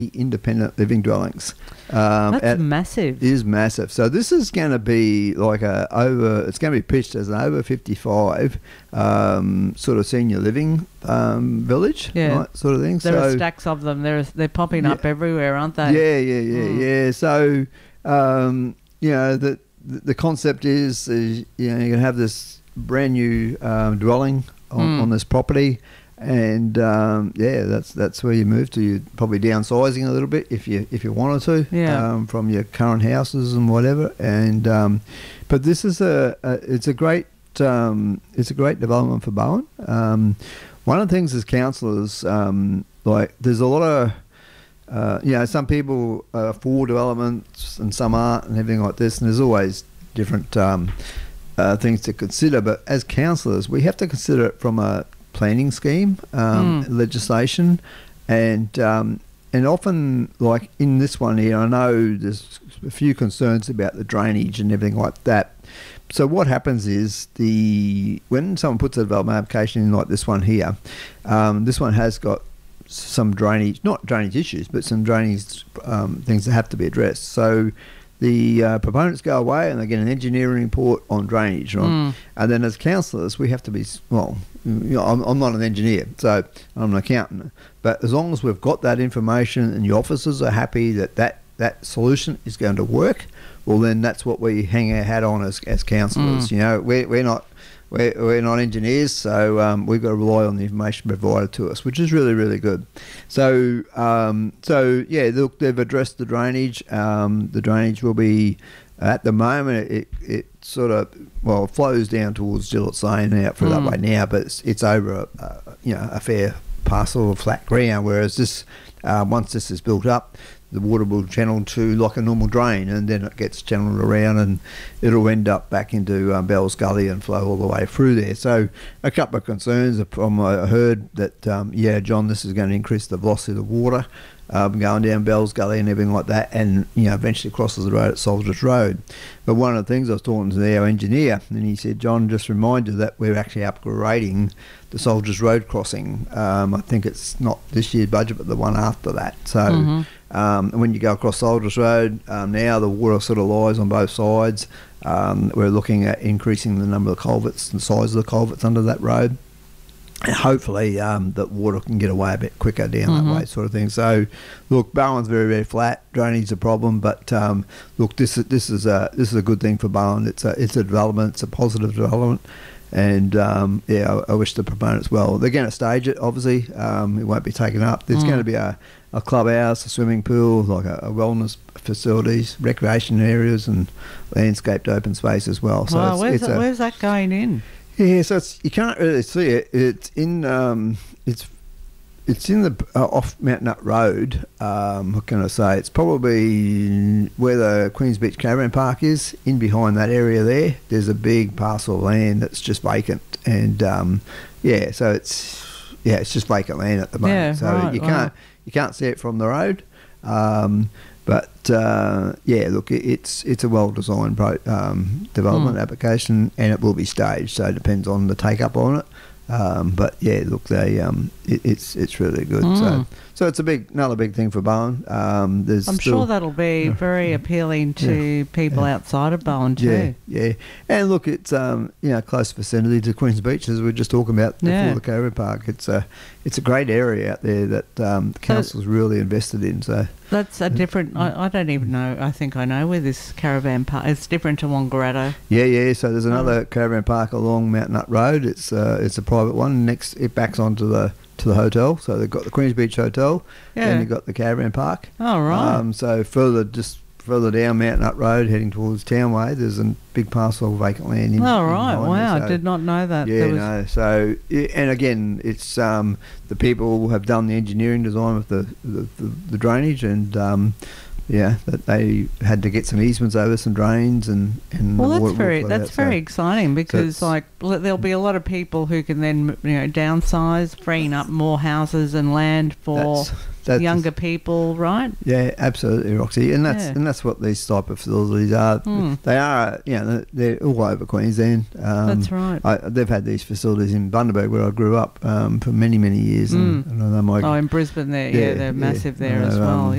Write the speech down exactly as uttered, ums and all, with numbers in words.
independent living dwellings. Um, That's at, massive. It is massive. So this is going to be like a over. It's going to be pitched as an over fifty-five um, sort of senior living um, village, Yeah. right, sort of thing. There so, are stacks of them. They're they're popping Yeah. up everywhere, aren't they? Yeah, yeah, yeah, Mm. yeah. So um, you know the the concept is, is you know you're going to have this brand new um, dwelling on, Mm. on this property. And um, yeah, that's that's where you move to. You're probably downsizing a little bit if you if you wanted to, Yeah. um, from your current houses and whatever. And um, but this is a, a it's a great um, it's a great development for Bowen. Um, one of the things as councillors, um, like there's a lot of uh, you know some people are for developments and some aren't and everything like this. And there's always different um, uh, things to consider. But as councillors, we have to consider it from a planning scheme, um, Mm. legislation, and um, and often, like in this one here, I know there's a few concerns about the drainage and everything like that. So what happens is the when someone puts a development application in like this one here, um, this one has got some drainage, not drainage issues, but some drainage um, things that have to be addressed. So the uh, proponents go away and they get an engineering report on drainage, right? Mm. And then as councillors, we have to be, well, you know, I'm, I'm not an engineer, so I'm an accountant. But as long as we've got that information and the officers are happy that that, that solution is going to work, well, then that's what we hang our hat on as, as councillors. Mm. You know, we're, we're not we're, we're not engineers, so um, we've got to rely on the information provided to us, which is really, really good. So, um, so yeah, look, they've addressed the drainage. Um, the drainage will be, at the moment, it, it sort of, well, it flows down towards Gillett Lane out for that Mm. way now, but it's, it's over a, a, you know, a fair parcel of flat ground, whereas this, uh, once this is built up, the water will channel to like a normal drain, and then it gets channeled around and it'll end up back into um, Bell's Gully and flow all the way through there. So a couple of concerns from I heard that, um, yeah, John, this is going to increase the velocity of the water um, going down Bell's Gully and everything like that, and you know eventually crosses the road at Soldiers Road. But one of the things I was talking to our engineer, and he said, John, just remind you that we're actually upgrading the Soldiers Road crossing. Um, I think it's not this year's budget, but the one after that. So. Mhm. Um, when you go across Soldiers Road, um, now the water sort of lies on both sides. Um, we're looking at increasing the number of culverts and size of the culverts under that road. And hopefully um, that water can get away a bit quicker down Mhm. that way, sort of thing. So, look, Bowen's very, very flat. Drainage is a problem, but um, look, this is this is a this is a good thing for Bowen. It's a it's a development. It's a positive development. And um, yeah, I, I wish the proponents well. They're going to stage it, obviously. Um, it won't be taken up. There's Mm. going to be a, a clubhouse, a swimming pool, like a, a wellness facilities, recreation areas, and landscaped open space as well. So Wow, it's, where's, it's that, a, where's that going in? yeah, so it's, you can't really see it. It's in um, it's it's in the uh, off Mount Nut Road. Um, what can I say? It's probably where the Queens Beach Caravan Park is. In behind that area there, there's a big parcel of land that's just vacant, and um, yeah, so it's yeah, it's just vacant land at the moment. Yeah, so right, you wow. can't you can't see it from the road. Um, but uh, yeah, look, it, it's it's a well designed pro, um, development Mm. application, and it will be staged. So it depends on the take up on it. Um, but yeah, look, they um, it, it's it's really good. Mm. So so it's a big another big thing for Bowen. Um, there's I'm still, sure that'll be Yeah. very appealing to people Yeah. outside of Bowen too. yeah, yeah, and look, it's um, you know close vicinity to Queens Beach, as we were just talking about before Yeah. the Caravan Park. It's a it's a great area out there that um, the council's really invested in. So That's a different. I, I don't even know. I think I know where this caravan park. It's different to Wangaratta. yeah, yeah. So there's another Mm. caravan park along Mount Nut Road. It's uh, it's a private one. Next, it backs onto the to the hotel. So they've got the Queens Beach Hotel, Yeah. and you've got the caravan park. Oh right. Um, so further, just further down Mount Nut Road, heading towards Townway, there's a big parcel of vacant land. In, oh in right. behind Wow. there. I So, did not know that. yeah, There was- no. So, yeah, and again, it's um, the people have done the engineering design of the the, the, the drainage, and um, yeah, that they had to get some easements over some drains and and Well, the that's water will very flow that's out, very so- exciting because it's- like l- there'll be a lot of people who can then you know downsize, freeing up more houses and land for That's- that's- younger people, right? Yeah, absolutely, Roxy, and that's Yeah. and that's what these type of facilities are. Mm. They are, you know, they're all over Queensland. Um, That's right. I, they've had these facilities in Bundaberg where I grew up um, for many many years, and, Mm. and I know my Oh, in Brisbane, there, yeah, Yeah, they're yeah. massive there Uh, as well. um,